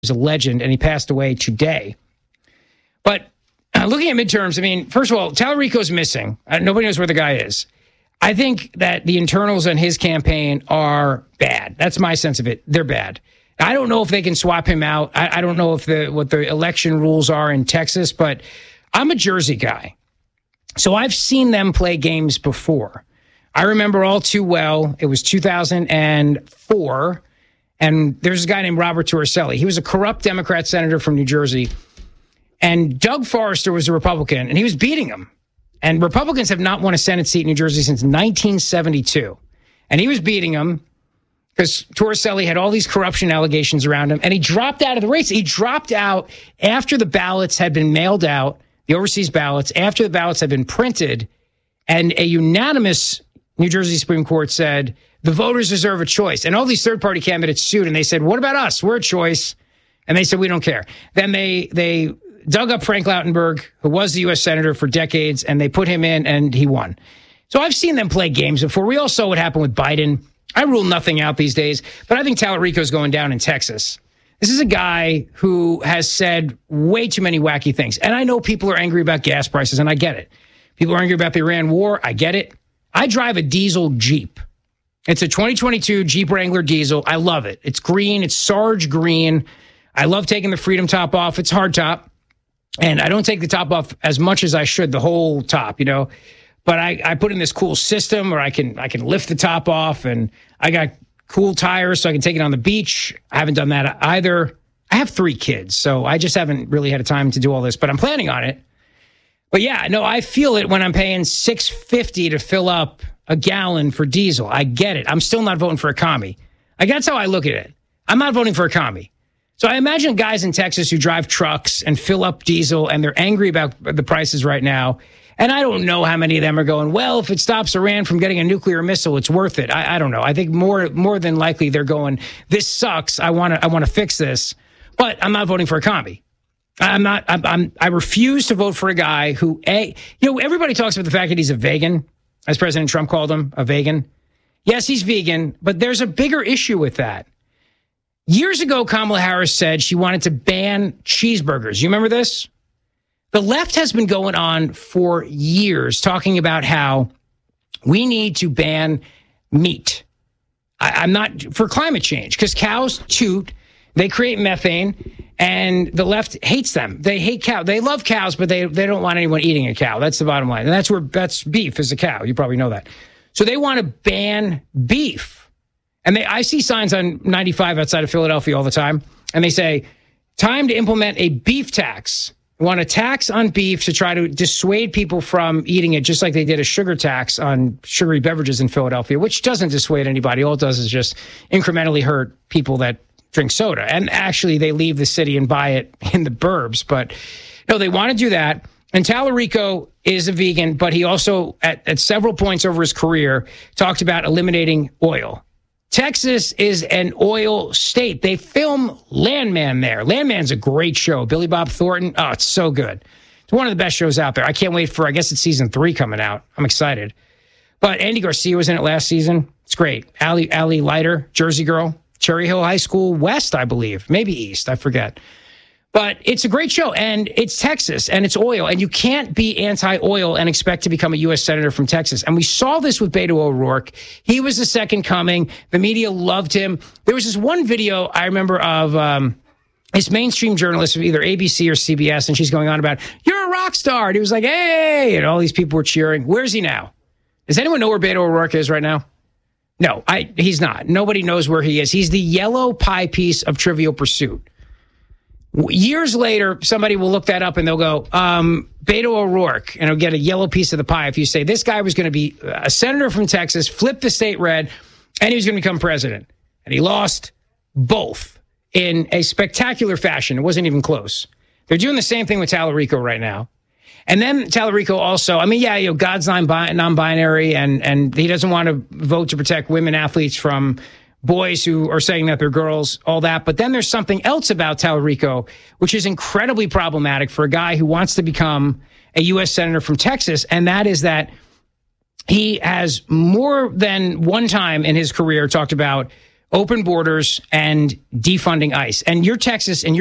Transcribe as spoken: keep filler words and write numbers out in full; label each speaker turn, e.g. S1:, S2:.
S1: was a legend, and he passed away today. But uh, looking at midterms, I mean, first of all, Tallarico's missing. Uh, nobody knows where the guy is. I think that the internals on his campaign are bad. That's my sense of it. They're bad. I don't know if they can swap him out. I, I don't know if the what the election rules are in Texas, but I'm a Jersey guy. So I've seen them play games before. I remember all too well. It was two thousand four, and there's a guy named Robert Torricelli. He was a corrupt Democrat senator from New Jersey, and Doug Forrester was a Republican, and he was beating him. And Republicans have not won a Senate seat in New Jersey since nineteen seventy-two. And he was beating him because Torricelli had all these corruption allegations around him, and he dropped out of the race. He dropped out after the ballots had been mailed out, the overseas ballots, after the ballots had been printed, and a unanimous New Jersey Supreme Court said, the voters deserve a choice. And all these third-party candidates sued, and they said, what about us? We're a choice. And they said, we don't care. Then they they dug up Frank Lautenberg, who was the U S senator for decades, and they put him in, and he won. So I've seen them play games before. We all saw what happened with Biden. I rule nothing out these days, but I think Tallarico's going down in Texas. This is a guy who has said way too many wacky things. And I know people are angry about gas prices, and I get it. People are angry about the Iran war. I get it. I drive a diesel Jeep. It's a twenty twenty-two Jeep Wrangler diesel. I love it. It's green. It's Sarge green. I love taking the Freedom top off. It's hard top. And I don't take the top off as much as I should, the whole top, you know. But I, I put in this cool system where I can I can lift the top off, and I got cool tires so I can take it on the beach. I haven't done that either. I have three kids, so I just haven't really had a time to do all this, but I'm planning on it. But yeah, no, I feel it when I'm paying six fifty to fill up a gallon for diesel. I get it. I'm still not voting for a commie. Like, that's how I look at it. I'm not voting for a commie. So I imagine guys in Texas who drive trucks and fill up diesel, and they're angry about the prices right now. And I don't know how many of them are going, well, if it stops Iran from getting a nuclear missile, it's worth it. I, I don't know. I think more more than likely they're going, this sucks. I want to I want to fix this. But I'm not voting for a commie. I'm not. I'm, I'm. I refuse to vote for a guy who, a, you know, everybody talks about the fact that he's a vegan, as President Trump called him, a vegan. Yes, he's vegan, but there's a bigger issue with that. Years ago, Kamala Harris said she wanted to ban cheeseburgers. You remember this? The left has been going on for years talking about how we need to ban meat. I, I'm not for climate change because cows toot, they create methane, and the left hates them. They hate cow. They love cows, but they they don't want anyone eating a cow. That's the bottom line. And that's where that's beef is a cow. You probably know that. So they want to ban beef. And they I see signs on ninety-five outside of Philadelphia all the time, and they say, time to implement a beef tax. Want a tax on beef to try to dissuade people from eating it, just like they did a sugar tax on sugary beverages in Philadelphia, which doesn't dissuade anybody. All it does is just incrementally hurt people that drink soda. And actually, they leave the city and buy it in the burbs. But no, they want to do that. And Tallarico is a vegan, but he also, at, at several points over his career, talked about eliminating oil. Texas is an oil state. They film Landman there. Landman's a great show. Billy Bob Thornton. Oh, it's so good. It's one of the best shows out there. I can't wait for, I guess it's season three coming out. I'm excited. But Andy Garcia was in it last season. It's great. Allie, Allie Leiter, Jersey girl. Cherry Hill High School West, I believe. Maybe East. I forget. But it's a great show, and it's Texas, and it's oil, and you can't be anti-oil and expect to become a U S senator from Texas. And we saw this with Beto O'Rourke. He was the second coming. The media loved him. There was this one video I remember of um, this mainstream journalist of either A B C or C B S, and she's going on about, you're a rock star. And he was like, hey, and all these people were cheering. Where's he now? Does anyone know where Beto O'Rourke is right now? No, I, he's not. Nobody knows where he is. He's the yellow pie piece of Trivial Pursuit. Years later, somebody will look that up and they'll go, um, Beto O'Rourke, and it'll get a yellow piece of the pie if you say this guy was going to be a senator from Texas, flip the state red, and he was going to become president. And he lost both in a spectacular fashion. It wasn't even close. They're doing the same thing with Tallarico right now. And then Tallarico also, I mean, yeah, you know, God's non-binary, and, and he doesn't want to vote to protect women athletes from boys who are saying that they're girls, all that. But then there's something else about Tallarico, which is incredibly problematic for a guy who wants to become a U S senator from Texas. And that is that he has more than one time in his career talked about open borders and defunding ICE. And your Texas and your